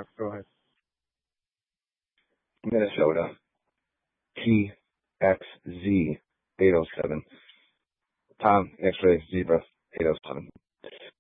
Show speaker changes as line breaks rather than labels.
Go ahead.
Minnesota. TXZ 807. Tom, X-ray, Zebra 807.